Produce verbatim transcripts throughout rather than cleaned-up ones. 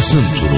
Basın Turu.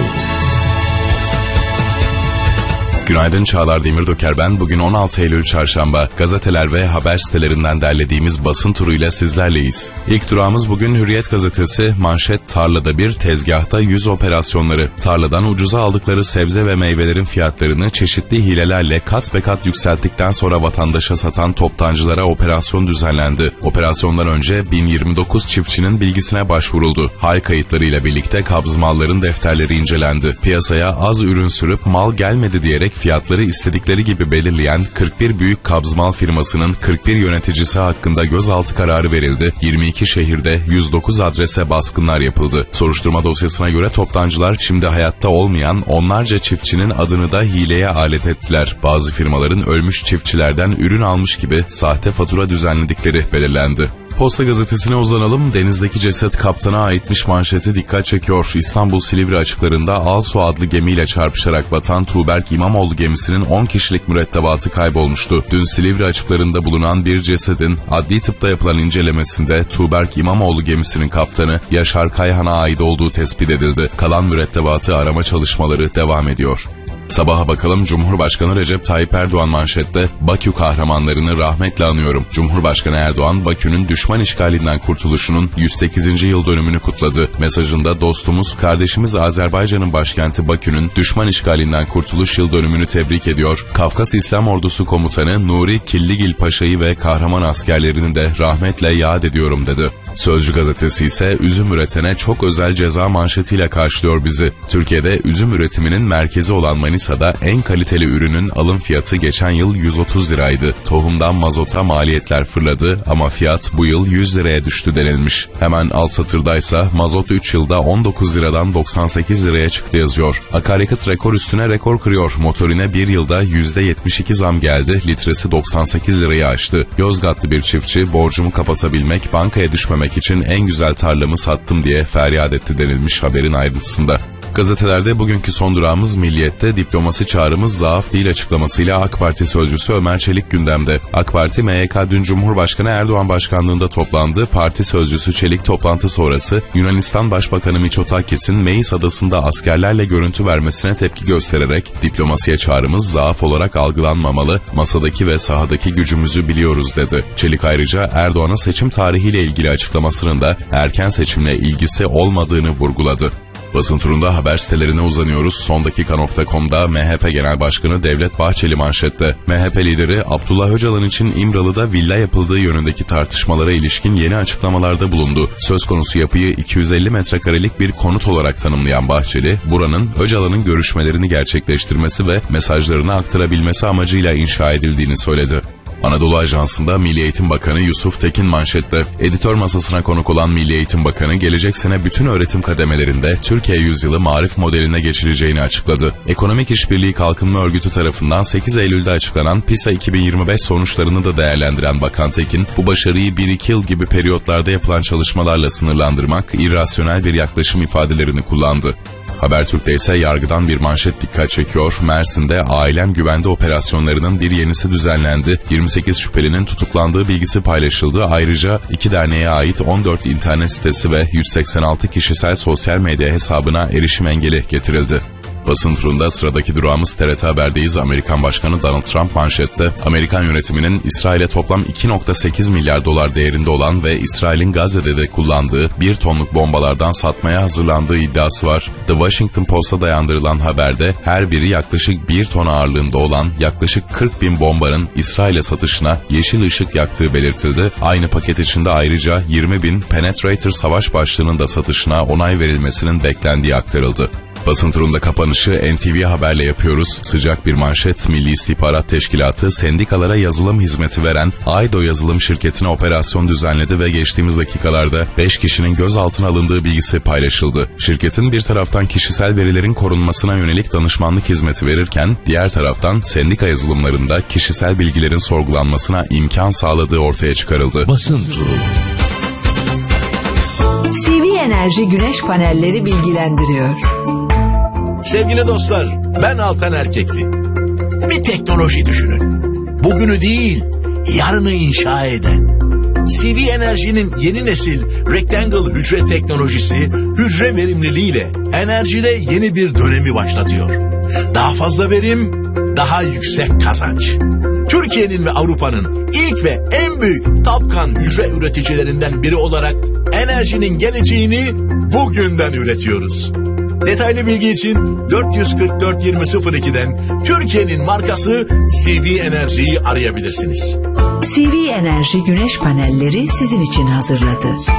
Günaydın, Çağlar Demirdöker ben. Bugün on altı Eylül Çarşamba. Gazeteler ve haber sitelerinden derlediğimiz basın turuyla sizlerleyiz. İlk durağımız bugün Hürriyet gazetesi. Manşet: tarlada bir, tezgahta yüz operasyonları. Tarladan ucuza aldıkları sebze ve meyvelerin fiyatlarını çeşitli hilelerle kat be kat yükselttikten sonra vatandaşa satan toptancılara operasyon düzenlendi. Operasyondan önce bin yirmi dokuz çiftçinin bilgisine başvuruldu. Hal kayıtlarıyla birlikte kabz malların defterleri incelendi. Piyasaya az ürün sürüp mal gelmedi diyerek fiyatları istedikleri gibi belirleyen kırk bir büyük kabzmal firmasının kırk bir yöneticisi hakkında gözaltı kararı verildi. yirmi iki şehirde yüz dokuz adrese baskınlar yapıldı. Soruşturma dosyasına göre toptancılar şimdi hayatta olmayan onlarca çiftçinin adını da hileye alet ettiler. Bazı firmaların ölmüş çiftçilerden ürün almış gibi sahte fatura düzenledikleri belirlendi. Posta gazetesine uzanalım. Denizdeki ceset kaptana aitmiş manşeti dikkat çekiyor. İstanbul Silivri açıklarında Alsu adlı gemiyle çarpışarak batan Tuğberk İmamoğlu gemisinin on kişilik mürettebatı kaybolmuştu. Dün Silivri açıklarında bulunan bir cesedin adli tıpta yapılan incelemesinde Tuğberk İmamoğlu gemisinin kaptanı Yaşar Kayhan'a ait olduğu tespit edildi. Kalan mürettebatı arama çalışmaları devam ediyor. Sabaha bakalım. Cumhurbaşkanı Recep Tayyip Erdoğan manşette Bakü kahramanlarını rahmetle anıyorum. Cumhurbaşkanı Erdoğan, Bakü'nün düşman işgalinden kurtuluşunun yüz sekizinci yıl dönümünü kutladı. Mesajında dostumuz, kardeşimiz Azerbaycan'ın başkenti Bakü'nün düşman işgalinden kurtuluş yıl dönümünü tebrik ediyor. Kafkas İslam Ordusu Komutanı Nuri Killigil Paşa'yı ve kahraman askerlerini de rahmetle yad ediyorum dedi. Sözcü gazetesi ise üzüm üretene çok özel ceza manşetiyle karşılıyor bizi. Türkiye'de üzüm üretiminin merkezi olan Manisa'da en kaliteli ürünün alım fiyatı geçen yıl yüz otuz liraydı. Tohumdan mazota maliyetler fırladı ama fiyat bu yıl yüz liraya düştü denilmiş. Hemen alt satırdaysa mazot üç yılda on dokuz liradan doksan sekiz liraya çıktı yazıyor. Akaryakıt rekor üstüne rekor kırıyor. Motorine bir yılda yüzde yetmiş iki zam geldi. Litresi doksan sekiz lirayı aştı. Yozgatlı bir çiftçi borcumu kapatabilmek, bankaya düşmemek için en güzel tarlamı sattım diye feryat etti denilmiş haberin ayrıntısında. Gazetelerde bugünkü son durağımız Milliyet'te diplomasi çağrımız zaaf değil açıklamasıyla AK Parti sözcüsü Ömer Çelik gündemde. AK Parti M Y K dün Cumhurbaşkanı Erdoğan başkanlığında toplandı. Parti sözcüsü Çelik toplantı sonrası Yunanistan Başbakanı Mitsotakis'in Meis adasında askerlerle görüntü vermesine tepki göstererek diplomasiye çağrımız zaaf olarak algılanmamalı, masadaki ve sahadaki gücümüzü biliyoruz dedi. Çelik ayrıca Erdoğan'ın seçim tarihiyle ilgili açıklamasının da erken seçimle ilgisi olmadığını vurguladı. Basın turunda haber sitelerine uzanıyoruz. sondakika nokta com'da M H P Genel Başkanı Devlet Bahçeli manşette. M H P lideri Abdullah Öcalan için İmralı'da villa yapıldığı yönündeki tartışmalara ilişkin yeni açıklamalarda bulundu. Söz konusu yapıyı iki yüz elli metrekarelik bir konut olarak tanımlayan Bahçeli, buranın Öcalan'ın görüşmelerini gerçekleştirmesi ve mesajlarını aktarabilmesi amacıyla inşa edildiğini söyledi. Anadolu Ajansı'nda Milli Eğitim Bakanı Yusuf Tekin manşette. Editör masasına konuk olan Milli Eğitim Bakanı gelecek sene bütün öğretim kademelerinde Türkiye Yüzyılı Marif modeline geçileceğini açıkladı. Ekonomik İşbirliği Kalkınma Örgütü tarafından sekiz Eylül'de açıklanan PISA iki bin yirmi beş sonuçlarını da değerlendiren Bakan Tekin, bu başarıyı bir iki yıl gibi periyotlarda yapılan çalışmalarla sınırlandırmak irrasyonel bir yaklaşım ifadelerini kullandı. Habertürk'te ise yargıdan bir manşet dikkat çekiyor. Mersin'de ailem güvende operasyonlarının bir yenisi düzenlendi. yirmi sekiz şüphelinin tutuklandığı bilgisi paylaşıldı. Ayrıca iki derneğe ait on dört internet sitesi ve yüz seksen altı kişisel sosyal medya hesabına erişim engeli getirildi. Basın turunda sıradaki durağımız T R T Haber'deyiz. Amerikan Başkanı Donald Trump manşette. Amerikan yönetiminin İsrail'e toplam iki virgül sekiz milyar dolar değerinde olan ve İsrail'in Gazze'de de kullandığı bir tonluk bombalardan satmaya hazırlandığı iddiası var. The Washington Post'a dayandırılan haberde her biri yaklaşık bir ton ağırlığında olan yaklaşık kırk bin bombanın İsrail'e satışına yeşil ışık yaktığı belirtildi. Aynı paket içinde ayrıca yirmi bin Penetrator savaş başlığının da satışına onay verilmesinin beklendiği aktarıldı. Basın turunda kapanışı N T V Haber'le yapıyoruz. Sıcak bir manşet. Milli İstihbarat Teşkilatı sendikalara yazılım hizmeti veren Aydo yazılım şirketine operasyon düzenledi ve geçtiğimiz dakikalarda beş kişinin gözaltına alındığı bilgisi paylaşıldı. Şirketin bir taraftan kişisel verilerin korunmasına yönelik danışmanlık hizmeti verirken diğer taraftan sendika yazılımlarında kişisel bilgilerin sorgulanmasına imkan sağladığı ortaya çıkarıldı. Basın turu. C V Enerji Güneş Panelleri bilgilendiriyor. Sevgili dostlar, ben Altan Erkekli. Bir teknoloji düşünün. Bugünü değil, yarını inşa eden. C V Enerji'nin yeni nesil Rectangle hücre teknolojisi hücre verimliliğiyle enerjide yeni bir dönemi başlatıyor. Daha fazla verim, daha yüksek kazanç. Türkiye'nin ve Avrupa'nın ilk ve en büyük Tapkan hücre üreticilerinden biri olarak enerjinin geleceğini bugünden üretiyoruz. Detaylı bilgi için dört yüz kırk dört yirmi sıfır iki'den Türkiye'nin markası C V Enerji'yi arayabilirsiniz. C V Enerji güneş panelleri sizin için hazırladı.